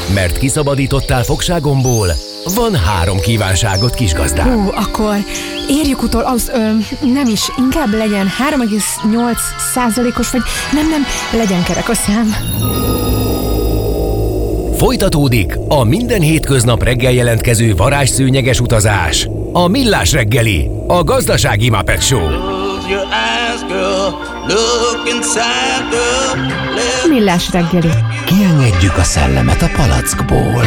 Mert kiszabadítottál fogságomból, van 3 kívánságod, kisgazdám. Akkor érjük utol, nem is, inkább legyen 3,8%-os, vagy nem, legyen kerek a szám. Folytatódik a minden hétköznap reggel jelentkező varázsszőnyeges utazás. A Millás reggeli, a gazdasági Muppet Show. Millás reggeli. Kiengedjük a szellemet a palackból.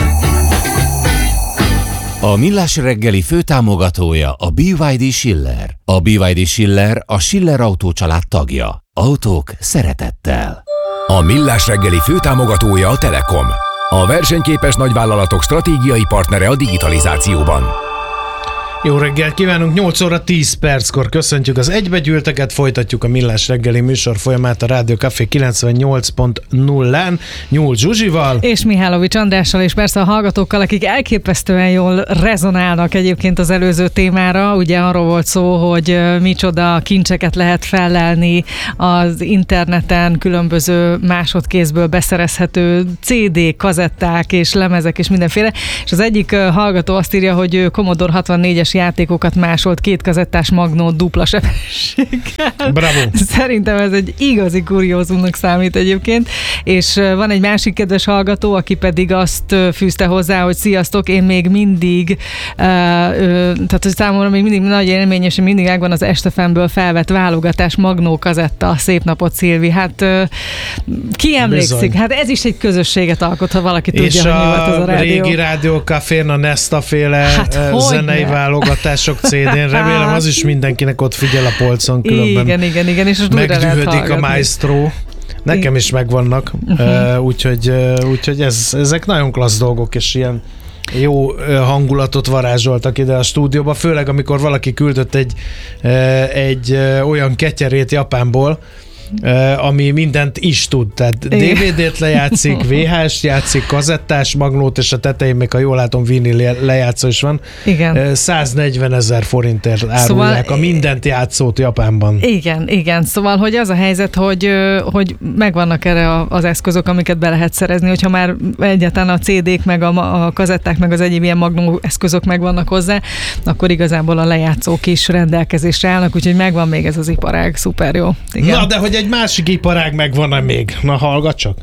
A Millás reggeli főtámogatója a BYD Schiller. A BYD Schiller a Schiller Autó család tagja. Autók szeretettel. A Millás reggeli főtámogatója a Telekom. A versenyképes nagyvállalatok stratégiai partnere a digitalizációban. Jó reggelt kívánunk, 8 óra 10 perckor köszöntjük az egybegyűlteket, folytatjuk a Millás reggeli műsor folyamát a Rádió Café 98.0-án, Nyúl Zsuzsival. És Mihálovics Andrással, és persze a hallgatókkal, akik elképesztően jól rezonálnak egyébként az előző témára. Ugye arról volt szó, hogy micsoda kincseket lehet fellelni az interneten, különböző másodkézből beszerezhető CD, kazetták és lemezek és mindenféle. És az egyik hallgató azt írja, hogy Commodore 64-es játékokat másolt 2 kazettás magnót dupla sebességgel. Bravo! Szerintem ez egy igazi kuriózumnak számít egyébként. És van egy másik kedves hallgató, aki pedig azt fűzte hozzá, hogy sziasztok, én még mindig, tehát hogy számomra még mindig nagy élmény, és mindig megvan az Estefemből felvett válogatás magnó kazetta. Szép napot, Szilvi. Hát ki emlékszik? Bizony. Hát ez is egy közösséget alkot, ha valaki tudja, és hogy mi volt ez a rádió. És a régi Rádió Cafén a Nesta-féle zenei válogatások CD-n. Remélem az is mindenkinek ott figyel a polcon, különben igen, és megdühödik a maestro. Nekem is megvannak, úgyhogy ezek nagyon klassz dolgok, és ilyen jó hangulatot varázsoltak ide a stúdióba, főleg amikor valaki küldött egy olyan ketyerét Japánból, ami mindent is tud, tehát DVD-t lejátszik, VHS-t játszik, kazettás magnót, és a tetején még, ha jól látom, vinil lejátszó is van. Igen. 140 000 forintért árulják a mindent játszót Japánban. Igen. Szóval, hogy az a helyzet, hogy megvannak erre az eszközök, amiket be lehet szerezni, hogyha már egyáltalán a CD-k, meg a kazetták, meg az egyéb ilyen magnó eszközök megvannak hozzá, akkor igazából a lejátszók is rendelkezésre állnak, úgyhogy megvan még ez az iparág. Szuper jó. Igen. Na, de hogy egy másik iparág megvan-e még? Na, hallgat csak!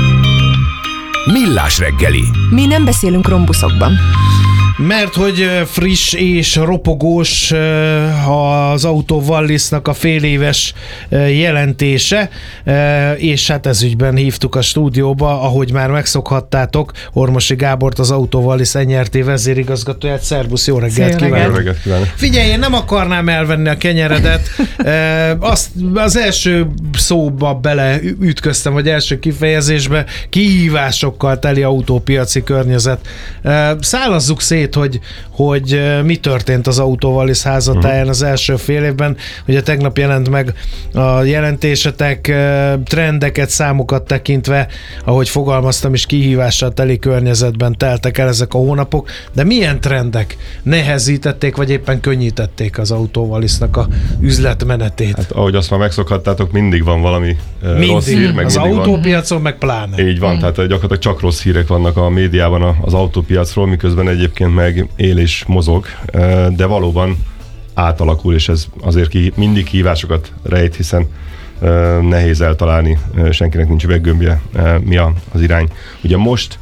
Millás reggeli. Mi nem beszélünk rombuszokban. Mert hogy friss és ropogós az Auto Wallisnak a féléves jelentése, és hát ez ügyben hívtuk a stúdióba, ahogy már megszokhattátok, Ormosi Gábort, az Auto Wallis NRT vezérigazgatóját. Szervusz, jó reggelt kívánok! Figyelj, én nem akarnám elvenni a kenyeredet. Az első szóba beleütköztem, vagy első kifejezésbe, kihívásokkal teli autópiaci környezet. Szállazzuk szét, hogy mi történt az Auto Wallis házatáján az első fél évben. Ugye tegnap jelent meg a jelentésetek, trendeket, számokat tekintve, ahogy fogalmaztam is, kihívással teli környezetben teltek el ezek a hónapok, de milyen trendek nehezítették, vagy éppen könnyítették az Auto Wallisnak a üzletmenetét? Hát ahogy azt már megszokhattátok, mindig van valami rossz hír, meg az autópiacon meg pláne. Így van, tehát gyakorlatilag csak rossz hírek vannak a médiában az autópiacról, miközben egyébként meg él és mozog, de valóban átalakul, és ez azért mindig kihívásokat rejt, hiszen nehéz eltalálni, senkinek nincs üveggömbje, mi az irány. Ugye most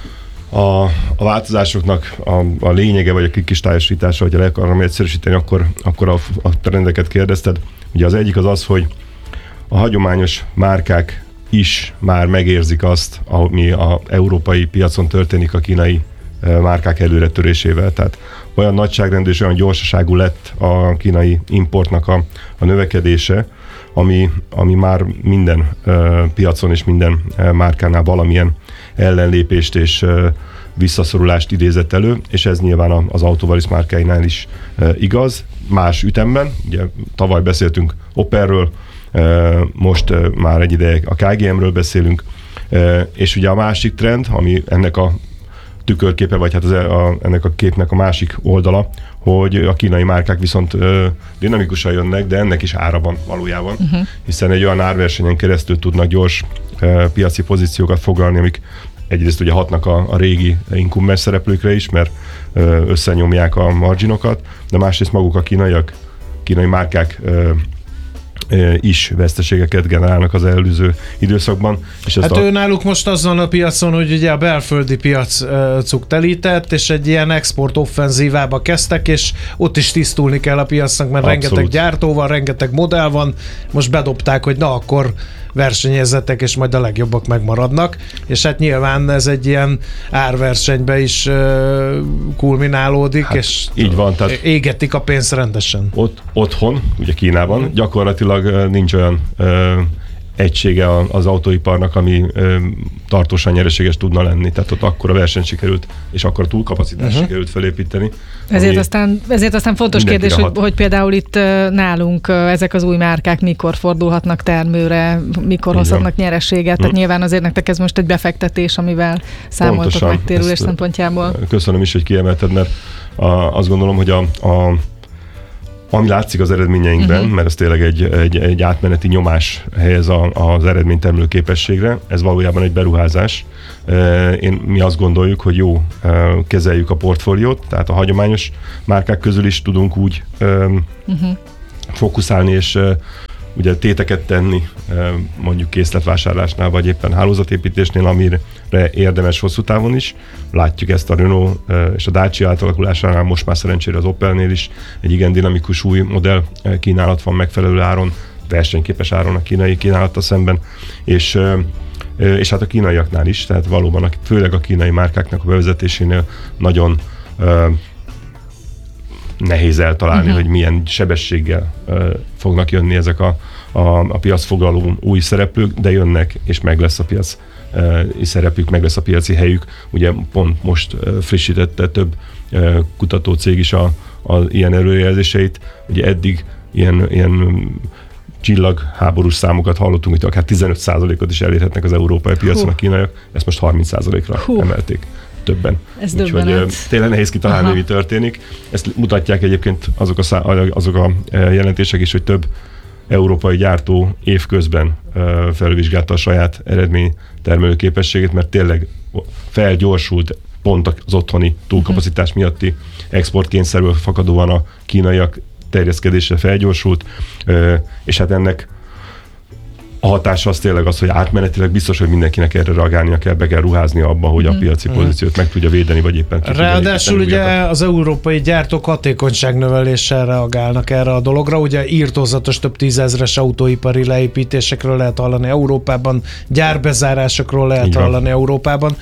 a változásoknak a lényege, vagy a kikristályosítása, hogyha le akarom egyszerűsíteni, akkor a trendeket kérdezted. Ugye az egyik az, hogy a hagyományos márkák is már megérzik azt, ami az európai piacon történik a kínai márkák előretörésével. Tehát olyan nagyságrendű és olyan gyorsaságú lett a kínai importnak a növekedése, ami már minden piacon és minden márkánál valamilyen ellenlépést és visszaszorulást idézett elő, és ez nyilván az Auto Wallis márkáinál is igaz, más ütemben. Ugye tavaly beszéltünk Opelről, most már egy ideje a KGM-ről beszélünk, és ugye a másik trend, ami ennek a tükörképe, vagy hát ennek a képnek a másik oldala, hogy a kínai márkák viszont dinamikusan jönnek, de ennek is ára van valójában, hiszen egy olyan árversenyen keresztül tudnak gyors piaci pozíciókat foglalni, amik egyrészt ugye hatnak a régi incumbens szereplőkre is, mert összenyomják a marginokat, de másrészt maguk a kínai márkák is veszteségeket generálnak az előző időszakban. És hát náluk most azon a piacon, hogy ugye a belföldi piacuk telített, és egy ilyen export offenzívába kezdtek, és ott is tisztulni kell a piacnak, mert rengeteg gyártó van, rengeteg modell van, most bedobták, hogy na akkor versenyezzetek, és majd a legjobbak megmaradnak, és hát nyilván ez egy ilyen árversenybe is kulminálódik, hát és így van, tehát égetik a pénzt rendesen. Otthon, ugye Kínában gyakorlatilag nincs olyan egysége az autóiparnak, ami tartósan nyereséges tudna lenni. Tehát ott akkora versenyt sikerült, és akkora túlkapacitást sikerült felépíteni. Ezért aztán fontos kérdés, hogy például itt nálunk ezek az új márkák mikor fordulhatnak termőre, mikor hozhatnak nyereséget. Tehát nyilván azért nektek ez most egy befektetés, amivel számoltok megtérülés szempontjából. Köszönöm is, hogy kiemelted, mert azt gondolom, hogy ami látszik az eredményeinkben, mert ez tényleg egy átmeneti nyomás helyez az eredménytermelő képességre, ez valójában egy beruházás. Mi azt gondoljuk, hogy jó kezeljük a portfóliót, tehát a hagyományos márkák közül is tudunk úgy fókuszálni, és ugye téteket tenni, mondjuk készletvásárlásnál, vagy éppen hálózatépítésnél, amire érdemes hosszú távon is. Látjuk ezt a Renault és a Dacia átalakulásánál, most már szerencsére az Opelnél is egy igen dinamikus új modell kínálat van megfelelő áron, versenyképes áron a kínai kínálattal szemben, és hát a kínaiaknál is, tehát valóban főleg a kínai márkáknak a bevezetésénél nagyon nehéz eltalálni, hogy milyen sebességgel fognak jönni ezek a piacfoglaló új szereplők, de jönnek, és meg lesz a piac szerepük, meg lesz a piaci helyük. Ugye pont most frissítette több kutatócég is az ilyen előrejelzéseit. Ugye eddig ilyen csillagháborús számokat hallottunk, hogy akár 15%-ot is elérhetnek az európai piacon a kínaiak, ezt most 30%-ra emelték. Többen. Úgyhogy tényleg nehéz kitalálni, mi történik. Ezt mutatják egyébként azok a jelentések is, hogy több európai gyártó évközben felvizsgálta a saját eredménytermelő képességét, mert tényleg felgyorsult pont az otthoni túlkapacitás miatti exportkényszerből fakadóan a kínaiak terjeszkedése felgyorsult, és hát ennek a hatása az tényleg az, hogy átmenetileg biztos, hogy mindenkinek erre reagálnia kell, be kell ruházni abba, hogy a piaci pozíciót meg tudja védeni, vagy éppen ki tudja. Ráadásul ugye az európai gyártók hatékonyságnöveléssel reagálnak erre a dologra. Ugye írtózatos több tízezres autóipari leépítésekről lehet hallani Európában, gyárbezárásokról lehet hallani Európában.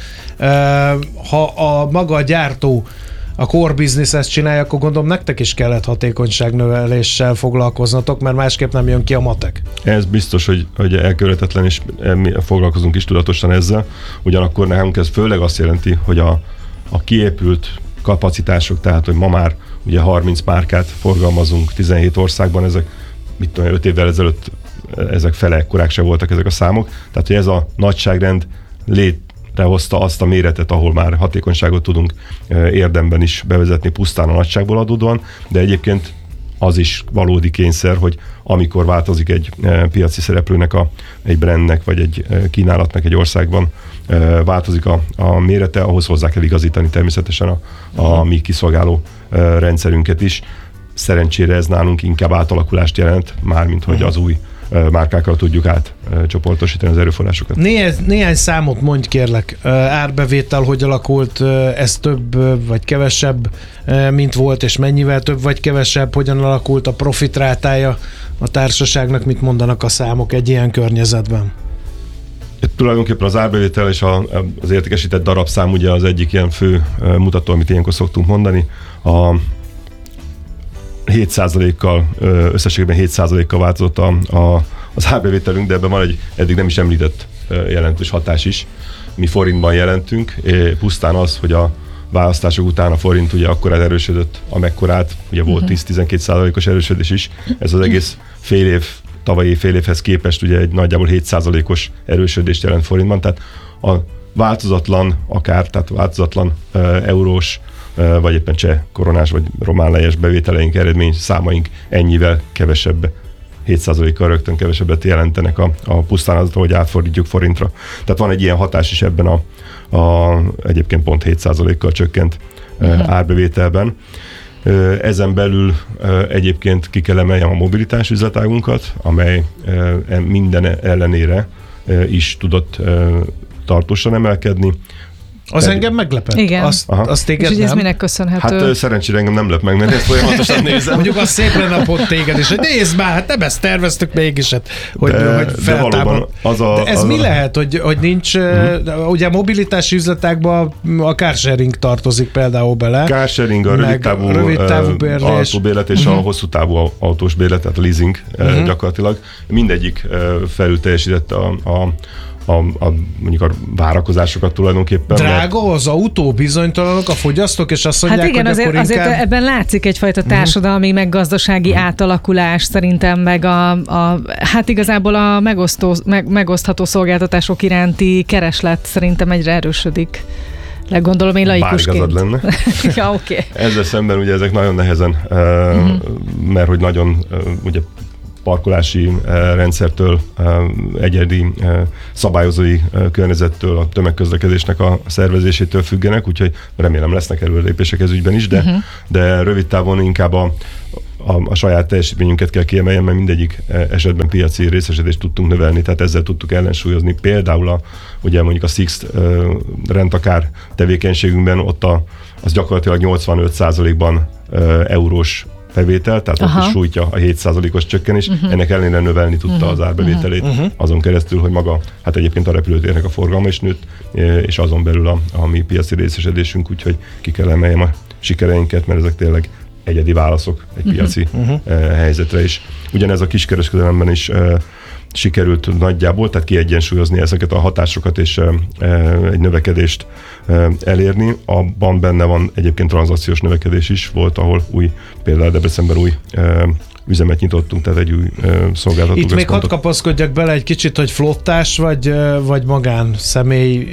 Ha maga a gyártó a core business ezt csinálja, akkor gondolom nektek is kellett hatékonyságnöveléssel foglalkoznatok, mert másképp nem jön ki a matek. Ez biztos, hogy elkerülhetetlen, és mi foglalkozunk is tudatosan ezzel. Ugyanakkor nekünk ez főleg azt jelenti, hogy a kiépült kapacitások, tehát hogy ma már ugye 30 márkát forgalmazunk 17 országban, ezek 5 évvel ezelőtt ezek fele ekkorák se voltak ezek a számok. Tehát, hogy ez a nagyságrend létrehozta azt a méretet, ahol már hatékonyságot tudunk érdemben is bevezetni pusztán a nagyságból adódóan, de egyébként az is valódi kényszer, hogy amikor változik egy piaci szereplőnek, egy brandnek, vagy egy kínálatnak egy országban változik a mérete, ahhoz hozzá kell igazítani természetesen a mi kiszolgáló rendszerünket is. Szerencsére ez nálunk inkább átalakulást jelent, mármint hogy az új márkákkal tudjuk átcsoportosítani az erőforrásokat. Néhány számot mondj kérlek. Árbevétel hogy alakult, ez több vagy kevesebb, mint volt, és mennyivel több vagy kevesebb, hogyan alakult a profitrátája a társaságnak, mit mondanak a számok egy ilyen környezetben? Tulajdonképpen az árbevétel és az értékesített darabszám ugye az egyik ilyen fő mutató, amit ilyenkor szoktunk mondani. A 7%-kal, összességében 7%-kal változott az árbevételünk, de ebben van egy eddig nem is említett jelentős hatás is. Mi forintban jelentünk, pusztán az, hogy a választások után a forint ugye akkorát erősödött, amekkorát, ugye volt 10-12%-os erősödés is. Ez az egész tavalyi fél évhez képest ugye egy nagyjából 7%-os erősödést jelent forintban, tehát a változatlan eurós vagy éppen cseh koronás, vagy román lejes bevételeink, eredmény számaink ennyivel kevesebb, 7%-kal rögtön kevesebbet jelentenek a pusztán azra, hogy átfordítjuk forintra. Tehát van egy ilyen hatás is ebben egyébként pont 7%-kal csökkent árbevételben. Ezen belül egyébként ki kell emeljem a mobilitás üzletágunkat, amely minden ellenére is tudott tartósan emelkedni. Az engem meglepett. Igen. Azt téged és nem? ez minek köszönhető? Hát szerencsére engem nem lep meg, mert ezt folyamatosan nézem. Mondjuk az szép lenne pont téged is, hogy nézd már, hát nem ezt terveztük mégis, hogy de valóban De ez mi lehet, hogy nincs, ugye a mobilitási üzletákban a carsharing tartozik például bele. Carsharing, a rövidtávú autóbérlet és a hosszú távú autós bérlet, tehát a leasing gyakorlatilag. Mindegyik felül teljesítette mondjuk a várakozásokat tulajdonképpen. Drága az autó, bizonytalanok a fogyasztók, és azt mondják, hát igen, hogy akkor azért ebben látszik egyfajta társadalmi, meg gazdasági átalakulás szerintem, meg hát igazából a megosztható szolgáltatások iránti kereslet szerintem egyre erősödik. Gondolom én laikusként. Bár igazad lenne. Ja, oké. Ezzel szemben ugye ezek nagyon nehezen, mert hogy nagyon ugye parkolási rendszertől, egyedi szabályozói környezettől, a tömegközlekedésnek a szervezésétől függenek, úgyhogy remélem lesznek előrelépések ez ügyben is, de rövid távon inkább a saját teljesítményünket kell kiemeljen, mert mindegyik esetben piaci részesedést tudtunk növelni, tehát ezzel tudtuk ellensúlyozni. Például ugye mondjuk a Sixt rendtakár tevékenységünkben ott az gyakorlatilag 85%-ban eurós bevétel, tehát ott is sújtja a 7%-os csökkenés, ennek ellenére növelni tudta az árbevételét azon keresztül, hogy maga, hát egyébként a repülőtérnek a forgalma is nőtt, és azon belül a mi piaci részesedésünk, úgyhogy ki kell emeljem a sikereinket, mert ezek tényleg egyedi válaszok egy piaci helyzetre is. Ugyanez a kiskereskedelemben is sikerült nagyjából, tehát kiegyensúlyozni ezeket a hatásokat és egy növekedést elérni. Abban benne van egyébként tranzakciós növekedés is, volt, ahol például Debrecenben új üzemet nyitottunk, tehát egy új szolgáltató. Itt még hadd kapaszkodjak bele egy kicsit, hogy flottás vagy magán személy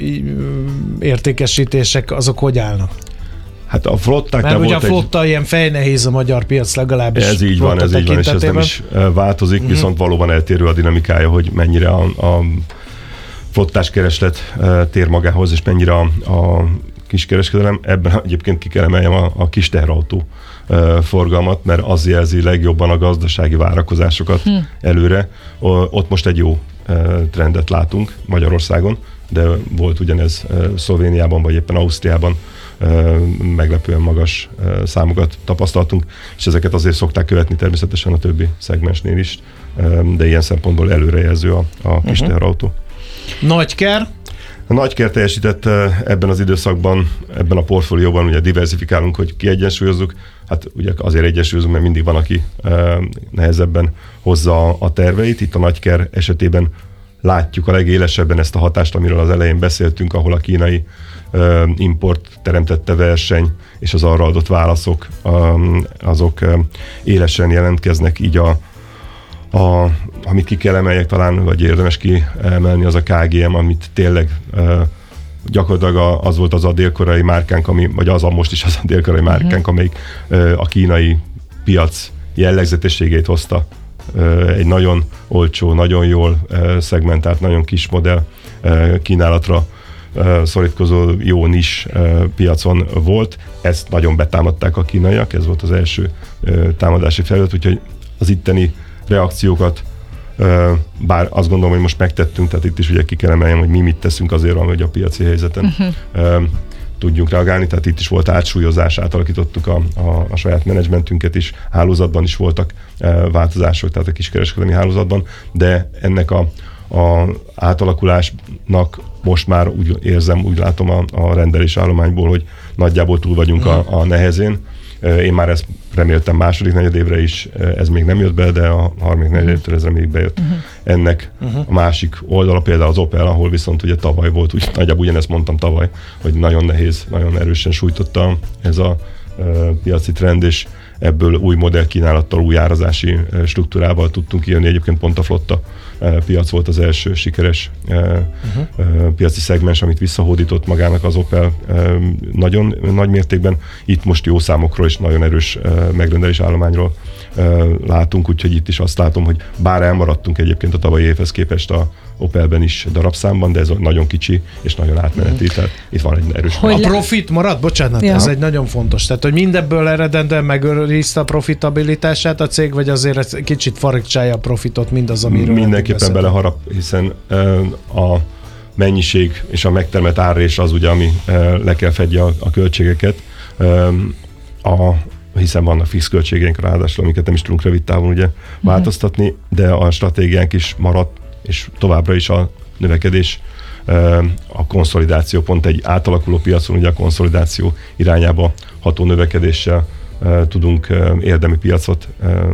értékesítések, azok hogy állnak? Hát a flottáknál mert ugye a flotta ilyen fejnehéz a magyar piac legalábbis. Ez így van, és ez nem is változik, viszont valóban eltérő a dinamikája, hogy mennyire a flottás kereslet tér magához, és mennyire a kiskereskedelem. Ebben egyébként ki kell emeljem a kis teherautó forgalmat, mert az jelzi legjobban a gazdasági várakozásokat előre. Ott most egy jó trendet látunk Magyarországon, de volt ugyanez Szlovéniában, vagy éppen Ausztriában, meglepően magas számokat tapasztaltunk, és ezeket azért szokták követni természetesen a többi szegmensnél is, de ilyen szempontból előrejelző a kis teherautó. Nagyker? A Nagyker teljesített ebben az időszakban, ebben a portfólióban ugye diversifikálunk, hogy kiegyensúlyozzuk. Hát ugye azért egyensúlyozunk, mert mindig van, aki nehezebben hozza a terveit. Itt a Nagyker esetében látjuk a legélesebben ezt a hatást, amiről az elején beszéltünk, ahol a kínai import teremtette verseny, és az arra adott válaszok azok élesen jelentkeznek, így amit ki kell emeljek talán, vagy érdemes kiemelni, az a KGM, amit tényleg gyakorlatilag az volt az a dél-koreai márkánk, vagy az most is az a dél-koreai márkánk, amelyik a kínai piac jellegzetességét hozta. Egy nagyon olcsó, nagyon jól szegmentált, nagyon kis modell kínálatra szorítkozó jó nis piacon volt. Ezt nagyon betámadták a kínaiak, ez volt az első támadási felület, úgyhogy az itteni reakciókat, bár azt gondolom, hogy most megtettünk, tehát itt is ugye ki kell emeljem, hogy mi mit teszünk azért, hogy a piaci helyzeten tudjunk reagálni, tehát itt is volt átsúlyozás, átalakítottuk a saját menedzsmentünket is, hálózatban is voltak változások, tehát a kiskereskedelmi hálózatban, de ennek a átalakulásnak most már úgy érzem, úgy látom a rendelés állományból, hogy nagyjából túl vagyunk a nehezén. Én már ezt reméltem második negyedévre is, ez még nem jött be, de a harmadik negyedévtől ez reméljük bejött. Ennek a másik oldala például az Opel, ahol viszont ugye tavaly volt, úgy nagyjából ugyanezt mondtam tavaly, hogy nagyon nehéz, nagyon erősen sújtotta ez a piaci trend, és ebből új modellkínálattal, új árazási struktúrával tudtunk kijönni. Egyébként pont a flotta piac volt az első sikeres piaci szegmens, amit visszahódított magának az Opel nagyon nagy mértékben. Itt most jó számokról és nagyon erős megrendelés állományról látunk, úgyhogy itt is azt látom, hogy bár elmaradtunk egyébként a tavalyi évhez képest a Opelben is darabszámban, de ez nagyon kicsi és nagyon átmeneti, tehát itt van egy erős. A profit marad? Bocsánat, ez egy nagyon fontos. Tehát, hogy mindebből eredendően megőrizte a profitabilitását a cég, vagy azért egy kicsit farigcsálja a profitot mindaz, amiről mindenképpen beleharap, hiszen a mennyiség és a megtermelt árrés az ugye, ami le kell fedje a költségeket, hiszen vannak fix költségeink ráadásul, amiket nem is tudunk rövid távon ugye változtatni, de a stratégiánk is maradt, és továbbra is a növekedés, a konszolidáció, pont egy átalakuló piacon ugye a konszolidáció irányába ható növekedéssel tudunk érdemi piacot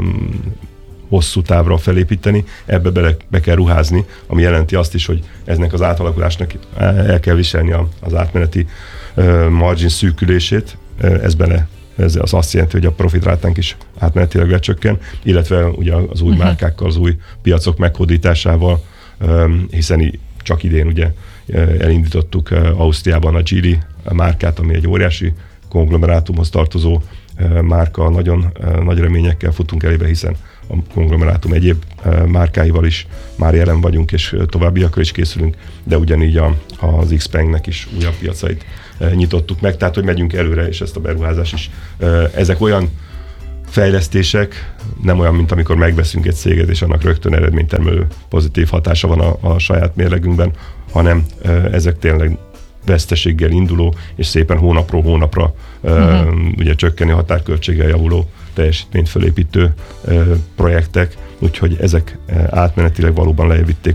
hosszú távra felépíteni, ebbe be kell ruházni, ami jelenti azt is, hogy eznek az átalakulásnak el kell viselni az átmeneti margin szűkülését, ez az azt jelenti, hogy a profitrátánk is átmenetileg lecsökken, illetve ugye az új márkákkal, az új piacok meghódításával, hiszen csak idén ugye elindítottuk Ausztriában a Geely márkát, ami egy óriási konglomerátumhoz tartozó márka, nagyon nagy reményekkel futunk elébe, hiszen a konglomerátum egyéb márkáival is már jelen vagyunk, és továbbiakra is készülünk, de ugyanígy az Xpengnek is újabb piacait nyitottuk meg, tehát hogy megyünk előre, és ezt a beruházás is. Ezek olyan fejlesztések, nem olyan, mint amikor megveszünk egy céget, és annak rögtön eredménytermelő pozitív hatása van a saját mérlegünkben, hanem ezek tényleg veszteséggel induló, és szépen hónapról hónapra ugye csökkenni határköltséggel javuló teljesítményt fölépítő projektek, úgyhogy ezek átmenetileg valóban lejövitték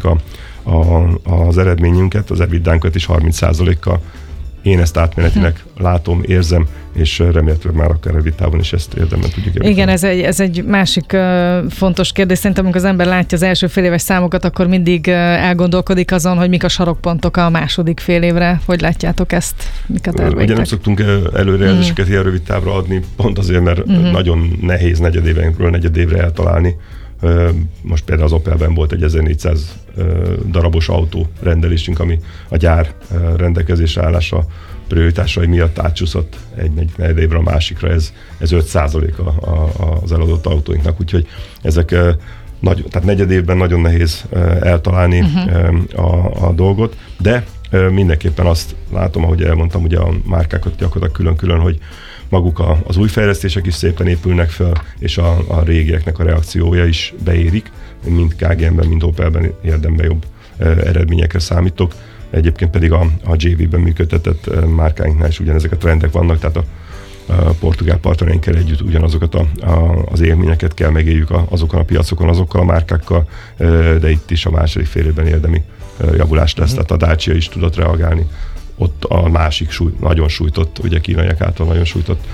az eredményünket, az EBITDA-nkat is 30%-kal. Én ezt átmenetileg látom, érzem, és remélhetőleg már akár rövid távon is ezt érdemben tudjuk javítani. Igen, ez egy másik fontos kérdés. Szerintem, amikor az ember látja az első fél éves számokat, akkor mindig elgondolkodik azon, hogy mik a sarokpontok a második fél évre. Hogy látjátok ezt? Mik a terveitek? Ugye nem szoktunk előrejelzéseket ilyen rövid távra adni, pont azért, mert nagyon nehéz negyedévre eltalálni. Most például az Opelben volt egy 1400 darabos autó rendelésünk, ami a gyár rendelkezésre állása prioritásai miatt átcsúszott egy negyedévre a másikra, ez 5% az eladott autóinknak, úgyhogy ezek tehát negyedévben nagyon nehéz eltalálni a dolgot, de mindenképpen azt látom, ahogy elmondtam, ugye a márkákat gyakorlatilag külön-külön, hogy maguk az új fejlesztések is szépen épülnek fel, és a régieknek a reakciója is beérik, mind KGM-ben, mind Opelben érdemben jobb eredményekre számítok. Egyébként pedig a JV-ben működtetett márkáinknál is ugyanezek a trendek vannak, tehát a portugál partnereinkkel együtt ugyanazokat az élményeket kell megéljük azokon a piacokon, azokkal a márkákkal, de itt is a második fél évben érdemi javulás lesz, tehát a Dacia is tudott reagálni. Ott a másik nagyon sújtott, ugye kínaiak által nagyon sújtott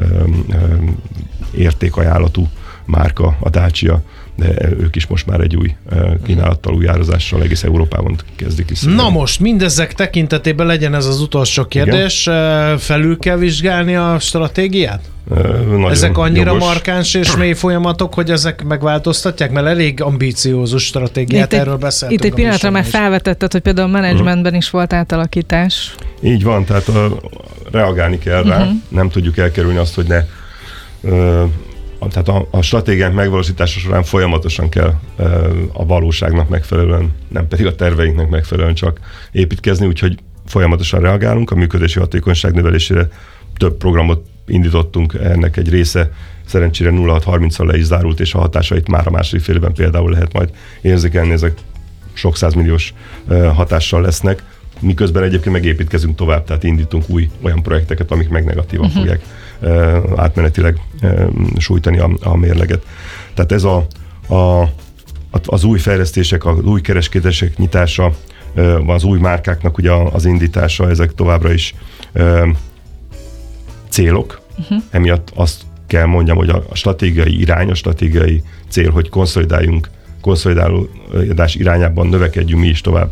értékajánlatú márka, a Dacia, de ők is most már egy új kínálattal, új árazással egész Európában kezdik is. Na most, mindezek tekintetében legyen ez az utolsó kérdés. Igen? Felül kell vizsgálni a stratégiát? Ezek annyira jogos, markáns és mély folyamatok, hogy ezek megváltoztatják? Mert elég ambíciózus stratégiát, erről beszéltünk. Itt egy pillanatra már felvetetted, hogy például a menedzsmentben is volt átalakítás. Így van, tehát reagálni kell rá. Nem tudjuk elkerülni azt, hogy ne... Tehát a stratégiánk megvalósítása során folyamatosan kell a valóságnak megfelelően, nem pedig a terveinknek megfelelően csak építkezni, úgyhogy folyamatosan reagálunk. A működési hatékonyság növelésére több programot indítottunk, ennek egy része szerencsére 0630-al le is zárult, és a hatásait már a második fél évben például lehet majd érzékelni, ezek sok százmilliós hatással lesznek, miközben egyébként megépítkezünk tovább, tehát indítunk olyan projekteket, amik meg negatívan fogják átmenetileg sújtani a mérleget. Tehát ez az új fejlesztések, az új kereskedések nyitása, az új márkáknak ugye az indítása, ezek továbbra is célok. Emiatt azt kell mondjam, hogy a stratégiai irány, a stratégiai cél, hogy konszolidálódás irányában növekedjünk mi is tovább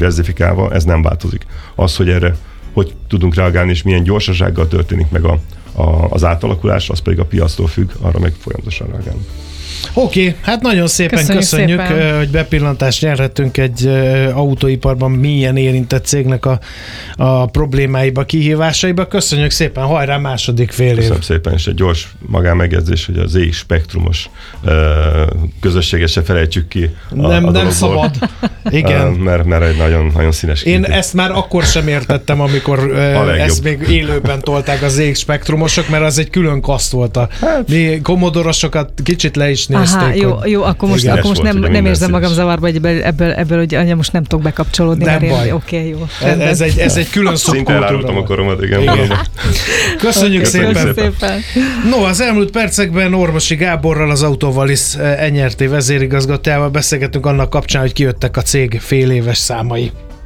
diversifikálva, ez nem változik. Az, hogy erre hogy tudunk reagálni, és milyen gyorsasággal történik meg a az átalakulás, az pedig a piactól függ, arra meg folyamatosan reagálunk. Oké, hát nagyon szépen köszönjük hogy bepillantást nyerhetünk egy autóiparban mélyen érintett cégnek a problémáiba, kihívásaiba. Köszönjük szépen, hajrá második fél év. Köszönöm szépen, és egy gyors magánmegjegyzés, hogy az ZX spektrumos közösséget se felejtsük ki Nem szabad. Igen. Mert egy nagyon, nagyon színes Én ezt már akkor sem értettem, amikor ezt még élőben tolták az ZX spektrumosok, mert az egy külön kaszt volt. Mi komodorosokat kicsit le is nézték. Jó, akkor most nem érzem magam zavarba, hogy ebből hogy most nem tudok bekapcsolódni. Nem baj. Oké, jó. Ez egy külön szubkultúra. Szinte elárultam a koromat, igen. Köszönjük szépen. No, az elmúlt percekben Orvosi Gáborral, az Autovalis NRT vezérigazgatójával beszélgetünk annak kapcsán, hogy kijöttek a cég féléves számai.